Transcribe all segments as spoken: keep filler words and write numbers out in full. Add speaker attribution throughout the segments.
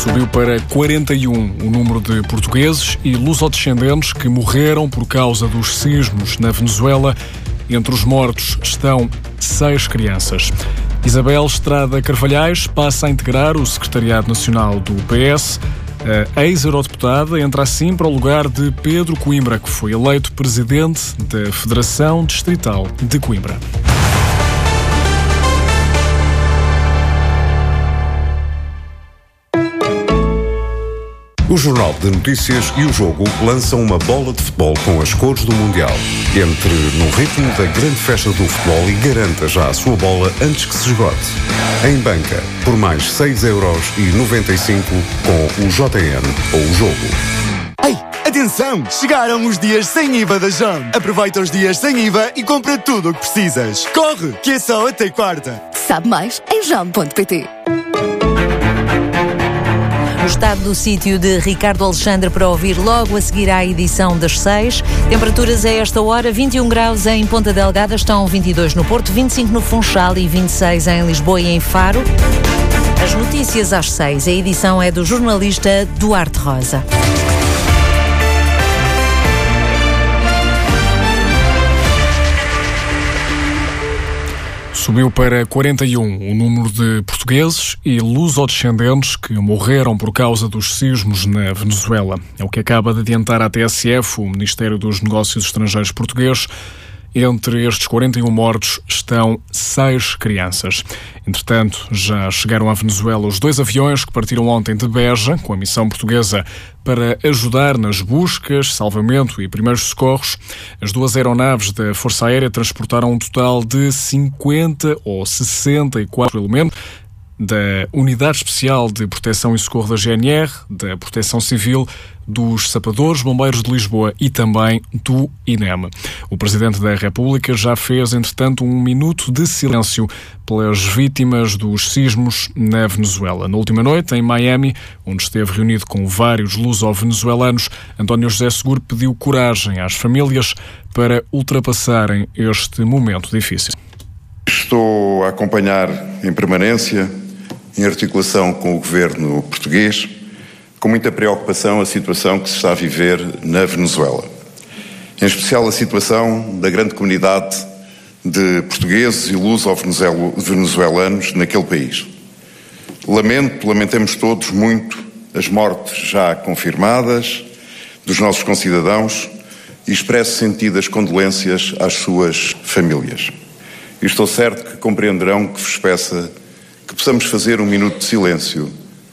Speaker 1: Subiu para quarenta e um o número de portugueses e lusodescendentes que morreram por causa dos sismos na Venezuela. Entre os mortos estão seis crianças. Isabel Estrada Carvalhais passa a integrar o Secretariado Nacional do P S. A ex-eurodeputada entra assim para o lugar de Pedro Coimbra, que foi eleito presidente da Federação Distrital de Coimbra.
Speaker 2: O Jornal de Notícias e o Jogo lançam uma bola de futebol com as cores do Mundial. Entre no ritmo da grande festa do futebol e garanta já a sua bola antes que se esgote. Em banca, por mais seis euros e noventa e cinco com o J N ou o Jogo.
Speaker 3: Ei, atenção! Chegaram os dias sem I V A da Jam. Aproveita os dias sem I V A e compra tudo o que precisas. Corre, que é só até quarta.
Speaker 4: Sabe mais em jam ponto pt.
Speaker 5: O estado do sítio de Ricardo Alexandre para ouvir logo a seguir à edição das seis. Temperaturas a esta hora, vinte e um graus em Ponta Delgada, estão vinte e dois no Porto, vinte e cinco no Funchal e vinte e seis em Lisboa e em Faro. As notícias às seis. A edição é do jornalista Duarte Rosa.
Speaker 1: Subiu para quarenta e um o número de portugueses e lusodescendentes que morreram por causa dos sismos na Venezuela. É o que acaba de adiantar à T S F, o Ministério dos Negócios Estrangeiros português. Entre estes quarenta e um mortos estão seis crianças. Entretanto, já chegaram à Venezuela os dois aviões que partiram ontem de Beja, com a missão portuguesa para ajudar nas buscas, salvamento e primeiros socorros. As duas aeronaves da Força Aérea transportaram um total de cinquenta ou sessenta e quatro elementos da Unidade Especial de Proteção e Socorro da G N R, da Proteção Civil, dos Sapadores Bombeiros de Lisboa e também do I N E M. O Presidente da República já fez, entretanto, um minuto de silêncio pelas vítimas dos sismos na Venezuela. Na última noite, em Miami, onde esteve reunido com vários luso-venezuelanos, António José Seguro pediu coragem às famílias para ultrapassarem este momento difícil.
Speaker 6: Estou a acompanhar em permanência, em articulação com o governo português, com muita preocupação a situação que se está a viver na Venezuela. Em especial a situação da grande comunidade de portugueses e luso-venezuelanos naquele país. Lamento, lamentemos todos muito as mortes já confirmadas dos nossos concidadãos e expresso sentidas condolências às suas famílias. E estou certo que compreenderão que vos peça que possamos fazer um minuto de silêncio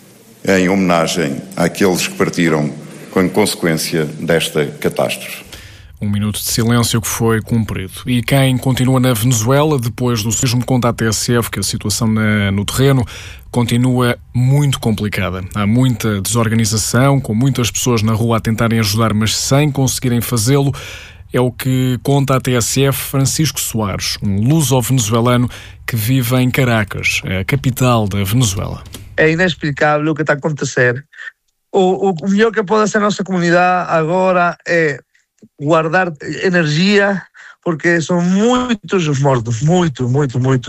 Speaker 6: em homenagem àqueles que partiram como consequência desta catástrofe.
Speaker 1: Um minuto de silêncio que foi cumprido. E quem continua na Venezuela, depois do sismo, conta à T S F que a situação na, no terreno continua muito complicada. Há muita desorganização, com muitas pessoas na rua a tentarem ajudar, mas sem conseguirem fazê-lo. É o que conta à T S F Francisco Soares, um luso-venezuelano que vive em Caracas, a capital da Venezuela.
Speaker 7: É inexplicável o que está a acontecer. O, o melhor que pode fazer a nossa comunidade agora é guardar energia, porque são muitos os mortos, muito, muito, muito.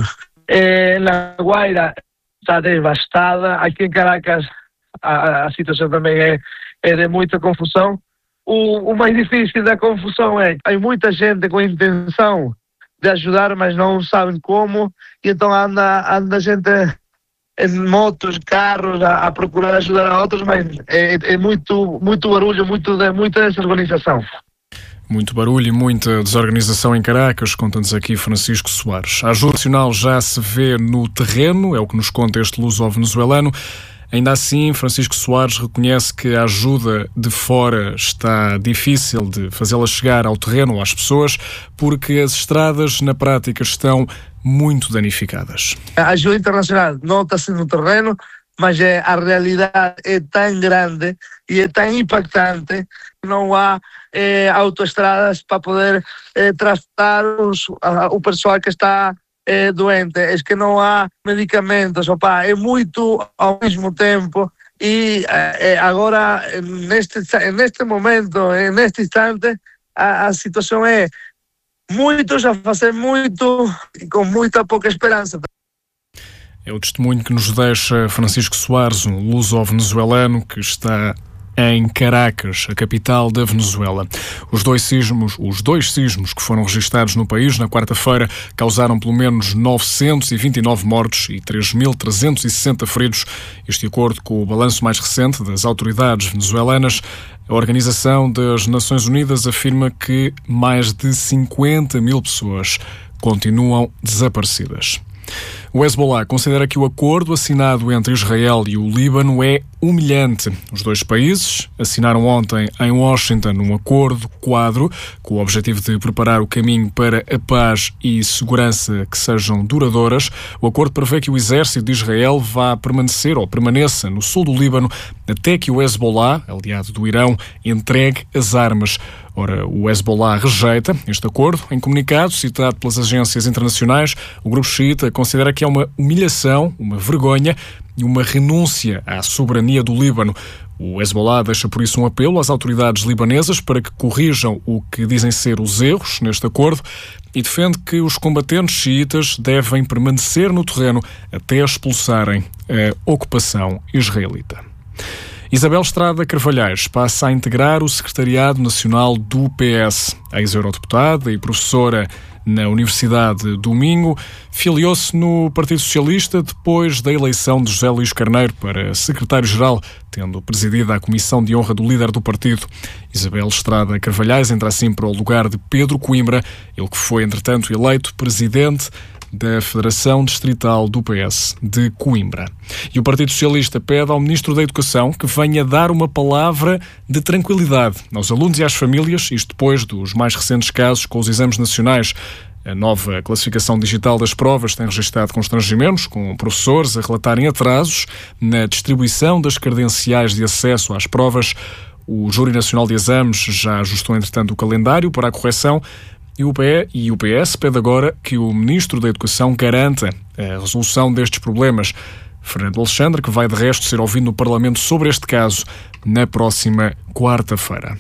Speaker 7: É, La Guaira está devastada, aqui em Caracas a, a situação também é, é de muita confusão. O, o mais difícil da confusão é que há muita gente com intenção de ajudar, mas não sabem como, e então anda, anda gente em motos, carros, a, a procurar ajudar a outros, mas é, é muito, muito barulho, muito, muita desorganização.
Speaker 1: Muito barulho e muita desorganização em Caracas, conta-nos aqui Francisco Soares. A ajuda nacional já se vê no terreno, é o que nos conta este luso-venezuelano. Ainda assim, Francisco Soares reconhece que a ajuda de fora está difícil de fazê-la chegar ao terreno, às pessoas, porque as estradas, na prática, estão muito danificadas.
Speaker 7: A ajuda internacional não está sendo no terreno, mas é, a realidade é tão grande e é tão impactante que não há é, autoestradas para poder é, tratar os, a, o pessoal que está é, doente. É que não há medicamentos, opa, é muito ao mesmo tempo e é, agora, neste, neste momento, neste instante, a, a situação é muitos a fazer muito e com muita pouca esperança.
Speaker 1: É o testemunho que nos deixa Francisco Soares, um luso-venezuelano que está em Caracas, a capital da Venezuela. Os dois sismos, os dois sismos que foram registados no país na quarta-feira causaram pelo menos novecentos e vinte e nove mortos e três mil trezentos e sessenta feridos. Isto de acordo com o balanço mais recente das autoridades venezuelanas. A Organização das Nações Unidas afirma que mais de cinquenta mil pessoas continuam desaparecidas. O Hezbollah considera que o acordo assinado entre Israel e o Líbano é humilhante. Os dois países assinaram ontem em Washington um acordo quadro com o objetivo de preparar o caminho para a paz e segurança que sejam duradouras. O acordo prevê que o exército de Israel vá permanecer ou permaneça no sul do Líbano até que o Hezbollah, aliado do Irão, entregue as armas. Ora, o Hezbollah rejeita este acordo. Em comunicado, citado pelas agências internacionais, o grupo xiita considera que é uma humilhação, uma vergonha e uma renúncia à soberania do Líbano. O Hezbollah deixa por isso um apelo às autoridades libanesas para que corrijam o que dizem ser os erros neste acordo e defende que os combatentes xiitas devem permanecer no terreno até expulsarem a ocupação israelita. Isabel Estrada Carvalhais passa a integrar o Secretariado Nacional do P S. A ex-eurodeputada e professora na Universidade do Minho filiou-se no Partido Socialista depois da eleição de José Luís Carneiro para secretário-geral, tendo presidido a comissão de honra do líder do partido. Isabel Estrada Carvalhais entra assim para o lugar de Pedro Coimbra, ele que foi, entretanto, eleito presidente da Federação Distrital do P S de Coimbra. E o Partido Socialista pede ao Ministro da Educação que venha dar uma palavra de tranquilidade aos alunos e às famílias, isto depois dos mais recentes casos com os exames nacionais. A nova classificação digital das provas tem registrado constrangimentos, com professores a relatarem atrasos na distribuição das credenciais de acesso às provas. O Júri Nacional de Exames já ajustou, entretanto, o calendário para a correção. E o P E e o P S pede agora que o Ministro da Educação garanta a resolução destes problemas. Fernando Alexandre, que vai de resto ser ouvido no Parlamento sobre este caso na próxima quarta-feira.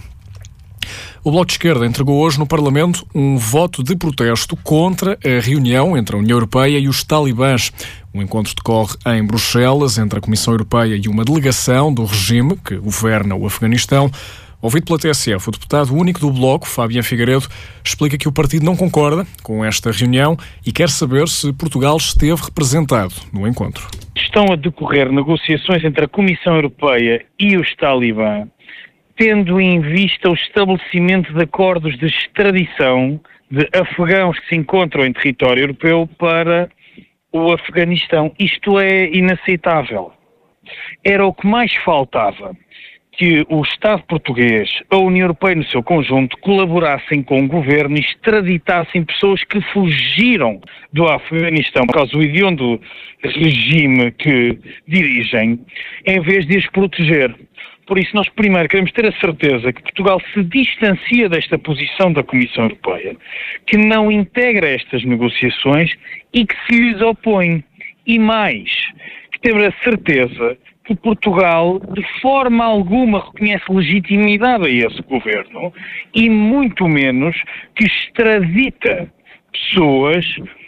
Speaker 1: O Bloco de Esquerda entregou hoje no Parlamento um voto de protesto contra a reunião entre a União Europeia e os talibãs. O encontro decorre em Bruxelas entre a Comissão Europeia e uma delegação do regime que governa o Afeganistão. Ouvido pela T S F, o deputado único do Bloco, Fabián Figueiredo, explica que o partido não concorda com esta reunião e quer saber se Portugal esteve representado no encontro.
Speaker 8: Estão a decorrer negociações entre a Comissão Europeia e os talibã, tendo em vista o estabelecimento de acordos de extradição de afegãos que se encontram em território europeu para o Afeganistão. Isto é inaceitável. Era o que mais faltava, que o Estado português, a União Europeia no seu conjunto, colaborassem com o governo e extraditassem pessoas que fugiram do Afeganistão por causa do hediondo regime que dirigem, em vez de as proteger. Por isso, nós primeiro queremos ter a certeza que Portugal se distancia desta posição da Comissão Europeia, que não integra estas negociações e que se lhes opõe. E mais, que temos a certeza que Portugal, de forma alguma, reconhece legitimidade a esse governo e muito menos que extradita pessoas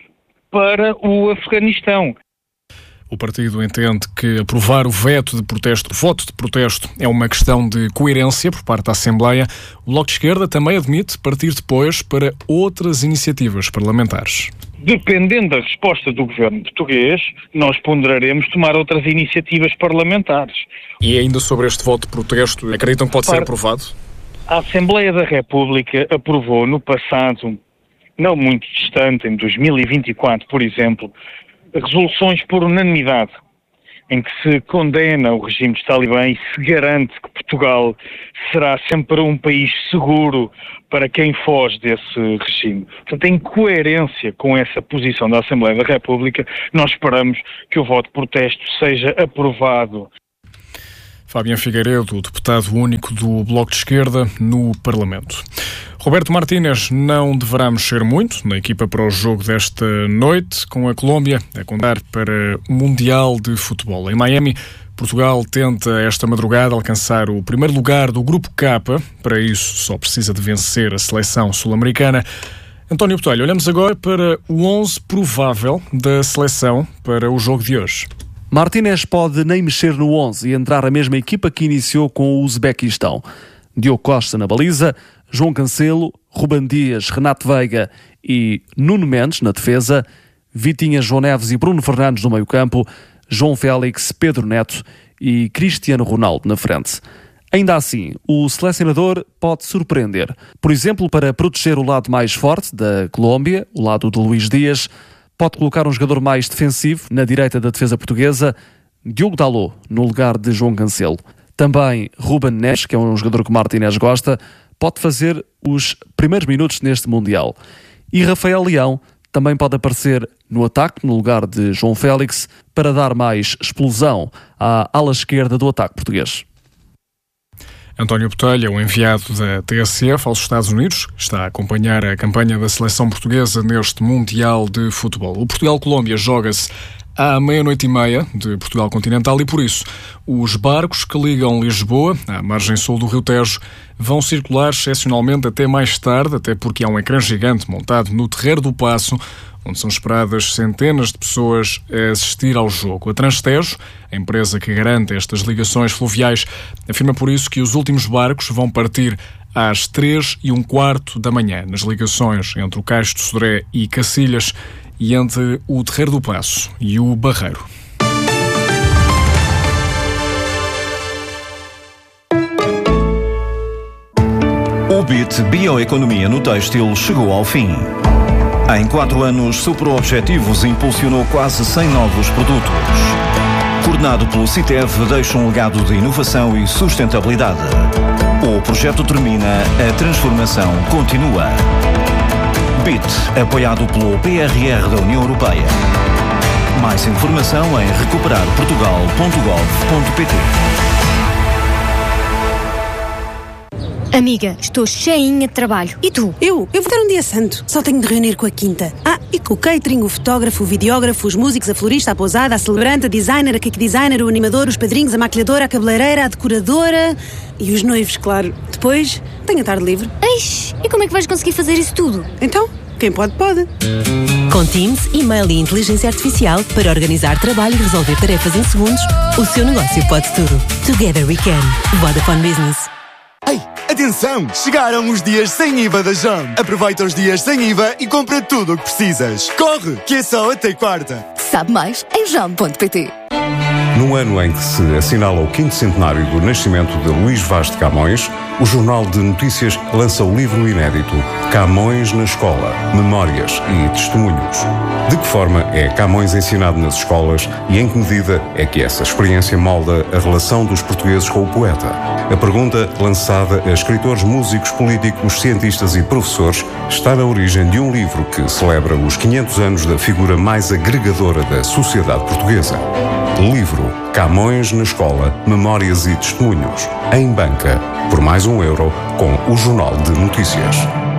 Speaker 8: para o Afeganistão.
Speaker 1: O partido entende que aprovar o veto de protesto, o voto de protesto, é uma questão de coerência por parte da Assembleia. O Bloco de Esquerda também admite partir depois para outras iniciativas parlamentares.
Speaker 8: Dependendo da resposta do governo português, nós ponderaremos tomar outras iniciativas parlamentares.
Speaker 1: E ainda sobre este voto de protesto, acreditam que pode ser aprovado?
Speaker 8: A Assembleia da República aprovou no passado, não muito distante, em dois mil e vinte e quatro, por exemplo, resoluções por unanimidade, em que se condena o regime de talibã e se garante que Portugal será sempre um país seguro para quem foge desse regime. Portanto, em coerência com essa posição da Assembleia da República, nós esperamos que o voto de protesto seja aprovado.
Speaker 1: Fabián Figueiredo, deputado único do Bloco de Esquerda no Parlamento. Roberto Martínez não deverá mexer muito na equipa para o jogo desta noite, com a Colômbia a contar para o Mundial de Futebol. Em Miami, Portugal tenta esta madrugada alcançar o primeiro lugar do Grupo K. Para isso, só precisa de vencer a seleção sul-americana. António Botelho, olhamos agora para o onze provável da seleção para o jogo de hoje.
Speaker 9: Martínez pode nem mexer no onze e entrar a mesma equipa que iniciou com o Uzbequistão. Diogo Costa na baliza, João Cancelo, Ruben Dias, Renato Veiga e Nuno Mendes na defesa, Vitinha, João Neves e Bruno Fernandes no meio-campo, João Félix, Pedro Neto e Cristiano Ronaldo na frente. Ainda assim, o selecionador pode surpreender. Por exemplo, para proteger o lado mais forte da Colômbia, o lado de Luís Dias, pode colocar um jogador mais defensivo na direita da defesa portuguesa, Diogo Dalot, no lugar de João Cancelo. Também Ruben Neves, que é um jogador que Martínez gosta, pode fazer os primeiros minutos neste Mundial. E Rafael Leão também pode aparecer no ataque, no lugar de João Félix, para dar mais explosão à ala esquerda do ataque português.
Speaker 1: António Botelho, o enviado da T S F aos Estados Unidos, está a acompanhar a campanha da seleção portuguesa neste Mundial de Futebol. O Portugal-Colômbia joga-se à meia-noite e meia de Portugal continental e, por isso, os barcos que ligam Lisboa, à margem sul do Rio Tejo, vão circular excepcionalmente até mais tarde, até porque há um ecrã gigante montado no Terreiro do Paço, onde são esperadas centenas de pessoas a assistir ao jogo. A Transtejo, a empresa que garante estas ligações fluviais, afirma por isso que os últimos barcos vão partir às três e um quarto da manhã, nas ligações entre o Cais de Sodré e Cacilhas e entre o Terreiro do Paço e o Barreiro.
Speaker 10: O B I T Bioeconomia no Têxtil chegou ao fim. Em quatro anos, superou objetivos e impulsionou quase cem novos produtos. Coordenado pelo CITEV, deixa um legado de inovação e sustentabilidade. O projeto termina, a transformação continua. B I T, apoiado pelo P R R da União Europeia. Mais informação em recuperar portugal ponto gov ponto pt.
Speaker 11: Amiga, estou cheinha de trabalho. E tu?
Speaker 12: Eu? Eu vou ter um dia santo. Só tenho de reunir com a quinta. Ah, e com o catering, o fotógrafo, o videógrafo, os músicos, a florista, a pousada, a celebrante, a designer, a cake designer, o animador, os padrinhos, a maquilhadora, a cabeleireira, a decoradora e os noivos, claro. Depois, tenho a tarde livre.
Speaker 11: Eish, e como é que vais conseguir fazer isso tudo?
Speaker 12: Então, quem pode, pode.
Speaker 13: Com Teams, e-mail e inteligência artificial para organizar trabalho e resolver tarefas em segundos, o seu negócio pode tudo. Together we can. Vodafone Business.
Speaker 3: Ei, atenção! Chegaram os dias sem I V A da Jam. Aproveita os dias sem I V A e compra tudo o que precisas. Corre, que é só até quarta.
Speaker 4: Sabe mais em jam ponto pt.
Speaker 2: No ano em que se assinala o quinto centenário do nascimento de Luís Vaz de Camões, o Jornal de Notícias lança o livro inédito Camões na Escola, Memórias e Testemunhos. De que forma é Camões ensinado nas escolas e em que medida é que essa experiência molda a relação dos portugueses com o poeta? A pergunta, lançada a escritores, músicos, políticos, cientistas e professores, está na origem de um livro que celebra os quinhentos anos da figura mais agregadora da sociedade portuguesa. Livro Camões na Escola, Memórias e Testemunhos. Em banca, por mais um euro, com o Jornal de Notícias.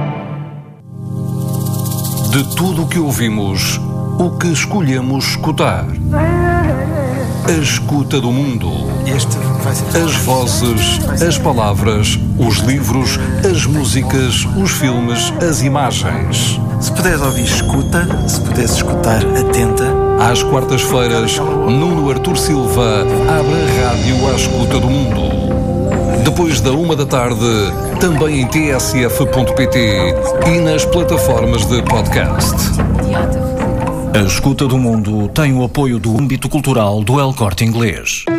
Speaker 14: De tudo o que ouvimos, o que escolhemos escutar. A escuta do mundo. As vozes, as palavras, os livros, as músicas, os filmes, as imagens.
Speaker 15: Se puderes ouvir, escuta. Se puderes escutar, atenta.
Speaker 14: Às quartas-feiras, Nuno Artur Silva abre a rádio à escuta do mundo. Depois da uma da tarde, também em t s f ponto p t e nas plataformas de podcast.
Speaker 10: A escuta do mundo tem o apoio do âmbito cultural do El Corte Inglês.